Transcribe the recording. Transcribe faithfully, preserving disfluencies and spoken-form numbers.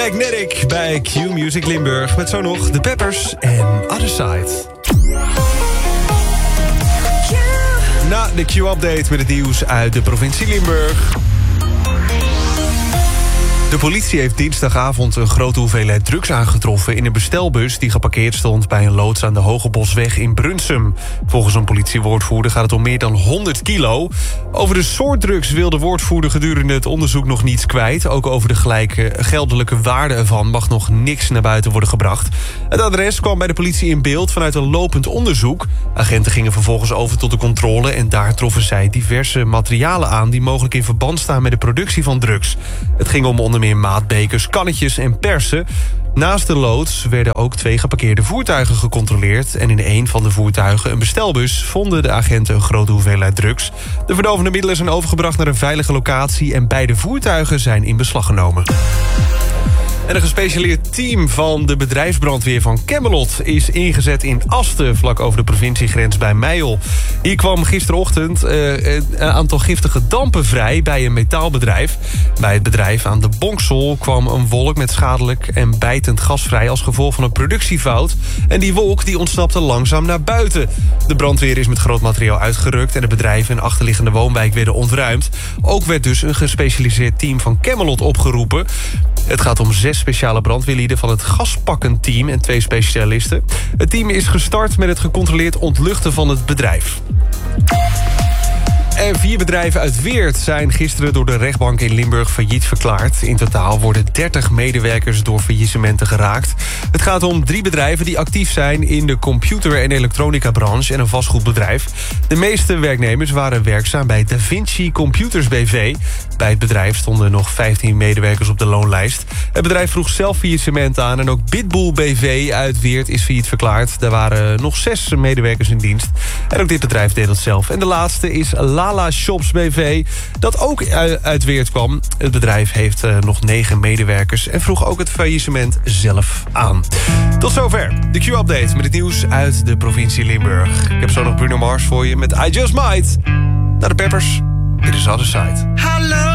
Magnetic bij Q Music Limburg. Met zo nog The Peppers en Other Side. Na de Q-update met het nieuws uit de provincie Limburg. De politie heeft dinsdagavond een grote hoeveelheid drugs aangetroffen in een bestelbus die geparkeerd stond bij een loods aan de Hogebosweg in Brunsum. Volgens een politiewoordvoerder gaat het om meer dan honderd kilo. Over de soort drugs wil de woordvoerder gedurende het onderzoek nog niets kwijt. Ook over de gelijke geldelijke waarde ervan mag nog niks naar buiten worden gebracht. Het adres kwam bij de politie in beeld vanuit een lopend onderzoek. Agenten gingen vervolgens over tot de controle en daar troffen zij diverse materialen aan die mogelijk in verband staan met de productie van drugs. Het ging om onder meer maatbekers, kannetjes en persen. Naast de loods werden ook twee geparkeerde voertuigen gecontroleerd. En in een van de voertuigen, een bestelbus, vonden de agenten een grote hoeveelheid drugs. De verdovende middelen zijn overgebracht naar een veilige locatie en beide voertuigen zijn in beslag genomen. En een gespecialiseerd team van de bedrijfsbrandweer van Kemmelot is ingezet in Asten, vlak over de provinciegrens bij Meijel. Hier kwam gisterochtend uh, een aantal giftige dampen vrij bij een metaalbedrijf. Bij het bedrijf aan de Bonksel kwam een wolk met schadelijk en bijtend gas vrij als gevolg van een productiefout. En die wolk die ontsnapte langzaam naar buiten. De brandweer is met groot materiaal uitgerukt en het bedrijf en achterliggende woonwijk werden ontruimd. Ook werd dus een gespecialiseerd team van Kemmelot opgeroepen. Het gaat om zes speciale brandweerlieden van het gaspakkenteam en twee specialisten. Het team is gestart met het gecontroleerd ontluchten van het bedrijf. En vier bedrijven uit Weert zijn gisteren door de rechtbank in Limburg failliet verklaard. In totaal worden dertig medewerkers door faillissementen geraakt. Het gaat om drie bedrijven die actief zijn in de computer- en elektronica-branche en een vastgoedbedrijf. De meeste werknemers waren werkzaam bij Da Vinci Computers B V. Bij het bedrijf stonden nog vijftien medewerkers op de loonlijst. Het bedrijf vroeg zelf faillissement aan en ook Bitbull B V uit Weert is failliet verklaard. Daar waren nog zes medewerkers in dienst. En ook dit bedrijf deed dat zelf. En de laatste is Lala Shops B V, dat ook uit Weert kwam. Het bedrijf heeft uh, nog negen medewerkers en vroeg ook het faillissement zelf aan. Tot zover de Q-update met het nieuws uit de provincie Limburg. Ik heb zo nog Bruno Mars voor je met I Just Might. Naar de Peppers, dit is Other Side. Hallo.